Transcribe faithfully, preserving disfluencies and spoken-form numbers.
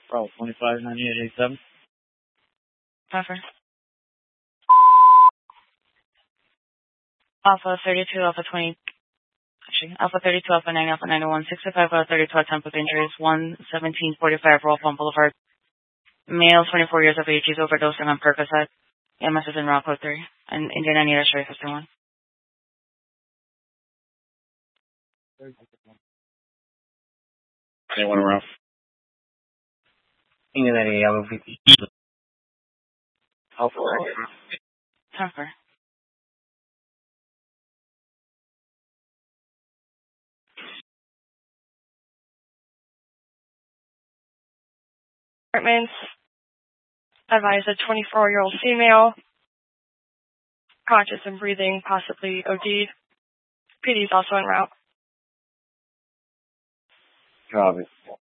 Bravo twenty-five ninety-eight eighty-seven. Transfer. Alpha thirty-two, Alpha twenty, actually, Alpha thirty-two, Alpha ninety, Alpha ninety-one, sixty-five, Alpha thirty-two, attempt with injuries, one seventeen forty-five, Royal Palm Boulevard. Male, twenty-four years of age, he's overdosing on Percocet. M S is in Rock Code three, and Indian Anita Sherry fifty-one. Anyone around? Indian Anita, Yellow fifty. Alpha. Transfer. Apartments. Advise a twenty-four-year-old female, conscious and breathing, possibly O D'd. P D is also en route. Copy.